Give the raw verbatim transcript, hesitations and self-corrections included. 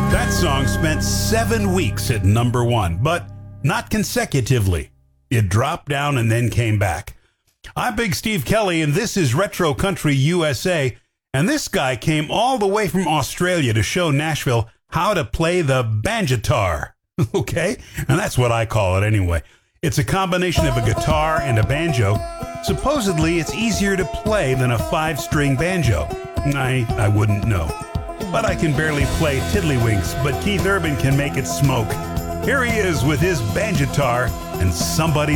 That song spent seven weeks at number one, but not consecutively. It dropped down and then came back. I'm Big Steve Kelly, and this is Retro Country U S A, and this guy came all the way from Australia to show Nashville how to play the banjitar. Okay? And that's what I call it anyway. It's a combination of a guitar and a banjo. Supposedly, it's easier to play than a five-string banjo. I, I wouldn't know. But I can barely play tiddlywinks, but Keith Urban can make it smoke. Here he is with his banjitar and Somebody